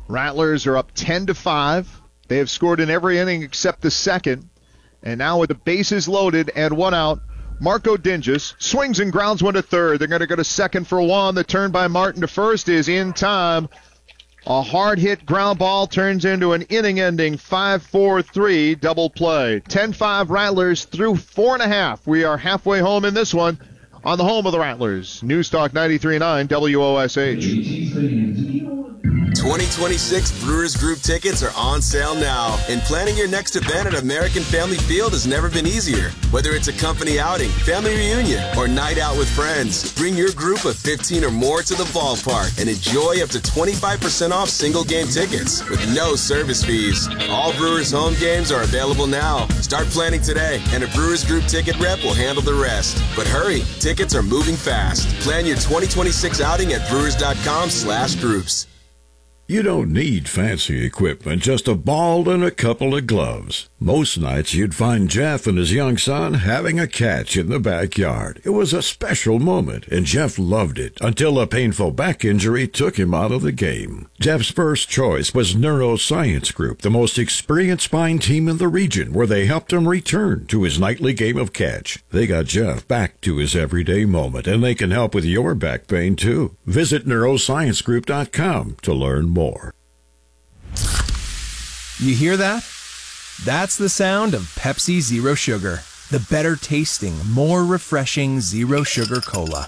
Rattlers are up 10-5. They have scored in every inning except the second. And now with the bases loaded and one out, Marco Dinges swings and grounds one to third. They're going to go to second for one. The turn by Martin to first is in time. A hard-hit ground ball turns into an inning-ending 5-4-3 double play. 10-5 Rattlers through 4.5. We are halfway home in this one on the home of the Rattlers. News Talk 93.9 WOSH. 2026 Brewers Group tickets are on sale now, and planning your next event at American Family Field has never been easier. Whether it's a company outing, family reunion, or night out with friends, bring your group of 15 or more to the ballpark and enjoy up to 25% off single game tickets with no service fees. All Brewers home games are available now. Start planning today, and a Brewers Group ticket rep will handle the rest. But hurry, tickets are moving fast. Plan your 2026 outing at brewers.com/groups. You don't need fancy equipment, just a ball and a couple of gloves. Most nights you'd find Jeff and his young son having a catch in the backyard. It was a special moment, and Jeff loved it until a painful back injury took him out of the game. Jeff's first choice was Neuroscience Group, the most experienced spine team in the region, where they helped him return to his nightly game of catch. They got Jeff back to his everyday moment, and they can help with your back pain, too. Visit neurosciencegroup.com to learn more. You hear that? That's the sound of Pepsi Zero Sugar, the better tasting, more refreshing zero sugar cola.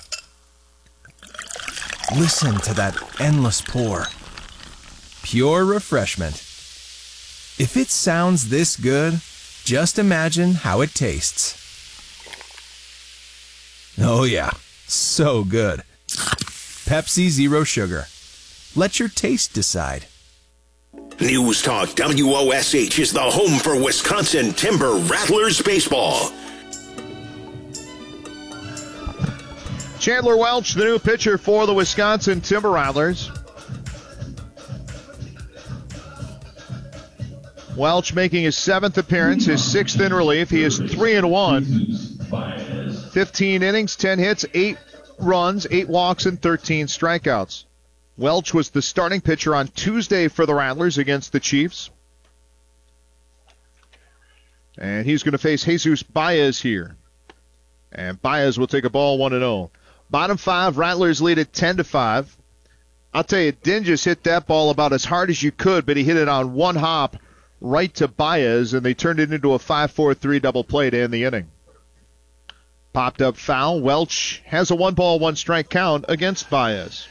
Listen to that endless pour. Pure refreshment. If it sounds this good, just imagine how it tastes. Oh yeah, so good. Pepsi Zero Sugar. Let your taste decide. News Talk WOSH is the home for Wisconsin Timber Rattlers baseball. Chandler Welch, the new pitcher for the Wisconsin Timber Rattlers. Welch making his 7th appearance, his 6th in relief. He is 3-1. 15 innings, 10 hits, 8 runs, 8 walks, and 13 strikeouts. Welch was the starting pitcher on Tuesday for the Rattlers against the Chiefs. And he's going to face Jesus Baez here. And Baez will take a ball 1-0. Bottom 5, Rattlers lead at 10-5. I'll tell you, Dinges hit that ball about as hard as you could, but he hit it on one hop right to Baez, and they turned it into a 5-4-3 double play to end the inning. Popped up foul. Welch has a 1-ball, 1-strike count against Baez.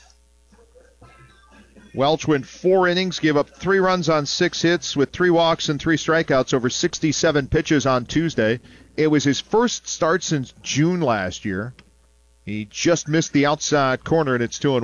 Welch went 4 innings, gave up 3 runs on 6 hits with 3 walks and 3 strikeouts over 67 pitches on Tuesday. It was his first start since June last year. He just missed the outside corner, and it's 2-1.